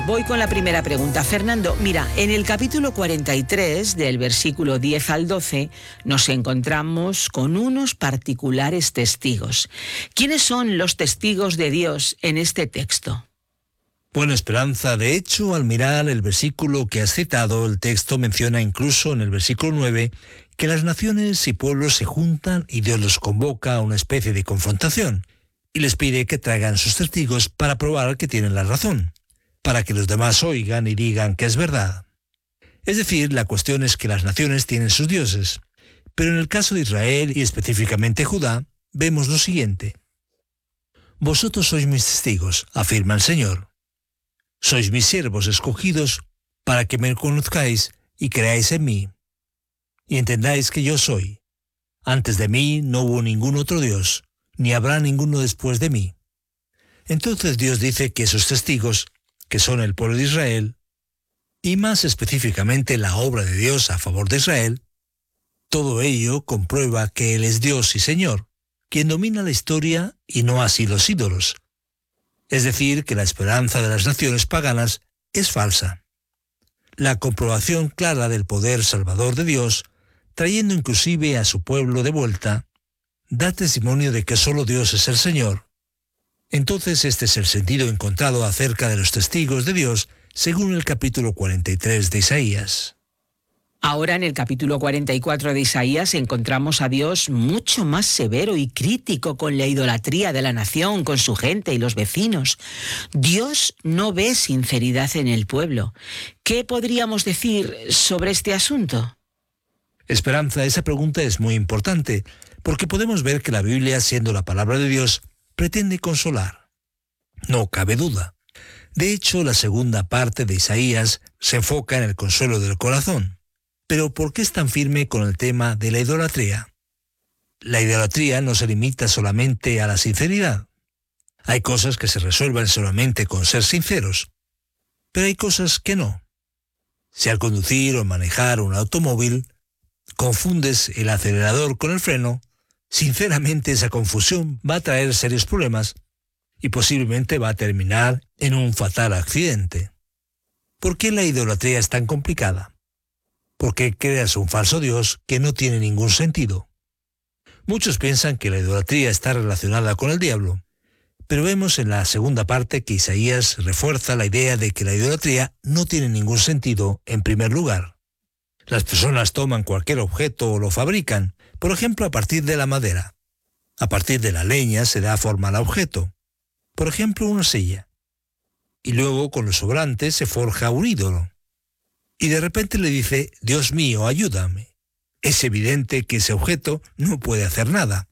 voy con la primera pregunta. Fernando, mira, en el capítulo 43, del versículo 10 al 12, nos encontramos con unos particulares testigos. ¿Quiénes son los testigos de Dios en este texto? Bueno, Esperanza, de hecho, al mirar el versículo que has citado, el texto menciona incluso en el versículo 9 que las naciones y pueblos se juntan y Dios los convoca a una especie de confrontación y les pide que traigan sus testigos para probar que tienen la razón, para que los demás oigan y digan que es verdad. Es decir, la cuestión es que las naciones tienen sus dioses, pero en el caso de Israel y específicamente Judá, vemos lo siguiente. Vosotros sois mis testigos, afirma el Señor. Sois mis siervos escogidos para que me conozcáis y creáis en mí, y entendáis que yo soy. Antes de mí no hubo ningún otro Dios, ni habrá ninguno después de mí. Entonces Dios dice que esos testigos, que son el pueblo de Israel, y más específicamente la obra de Dios a favor de Israel, todo ello comprueba que Él es Dios y Señor, quien domina la historia y no así los ídolos. Es decir, que la esperanza de las naciones paganas es falsa. La comprobación clara del poder salvador de Dios, trayendo inclusive a su pueblo de vuelta, da testimonio de que solo Dios es el Señor. Entonces este es el sentido encontrado acerca de los testigos de Dios según el capítulo 43 de Isaías. Ahora en el capítulo 44 de Isaías encontramos a Dios mucho más severo y crítico con la idolatría de la nación, con su gente y los vecinos. Dios no ve sinceridad en el pueblo. ¿Qué podríamos decir sobre este asunto? Esperanza, esa pregunta es muy importante, porque podemos ver que la Biblia, siendo la palabra de Dios, pretende consolar. No cabe duda. De hecho, la segunda parte de Isaías se enfoca en el consuelo del corazón. Pero ¿por qué es tan firme con el tema de la idolatría? La idolatría no se limita solamente a la sinceridad. Hay cosas que se resuelven solamente con ser sinceros, pero hay cosas que no. Si al conducir o manejar un automóvil confundes el acelerador con el freno, sinceramente esa confusión va a traer serios problemas y posiblemente va a terminar en un fatal accidente. ¿Por qué la idolatría es tan complicada? Porque creas un falso Dios que no tiene ningún sentido. Muchos piensan que la idolatría está relacionada con el diablo, pero vemos en la segunda parte que Isaías refuerza la idea de que la idolatría no tiene ningún sentido en primer lugar. Las personas toman cualquier objeto o lo fabrican, por ejemplo a partir de la madera. A partir de la leña se da forma al objeto, por ejemplo una silla. Y luego con los sobrantes se forja un ídolo. Y de repente le dice, Dios mío, ayúdame. Es evidente que ese objeto no puede hacer nada.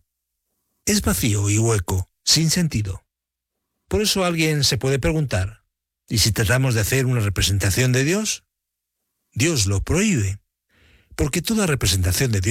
Es vacío y hueco, sin sentido. Por eso alguien se puede preguntar, ¿y si tratamos de hacer una representación de Dios? Dios lo prohíbe, porque toda representación de Dios